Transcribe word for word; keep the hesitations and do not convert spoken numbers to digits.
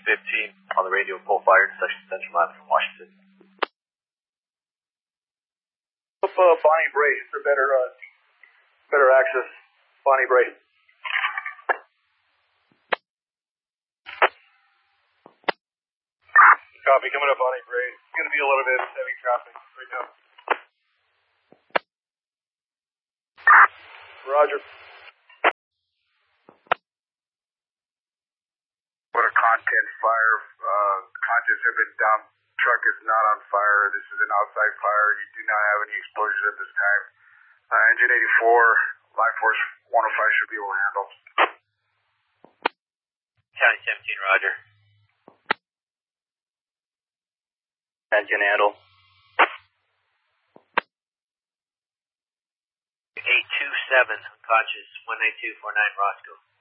fifteen on the radio, full fire, section Central Line from Washington. Up uh, Bonnie Bray for better, uh, better access. Bonnie Bray. Copy, coming up Bonnie Bray. It's going to be a little bit heavy traffic right now. Roger. What a content fire. Uh, contents have been dumped. Truck is not on fire. This is an outside fire. You do not have any exposures at this time. Uh, engine eighty-four, Life Force one oh five should be able to handle. County seventeen, roger. Engine handle. eight two seven, unconscious, one nine two four nine Roscoe.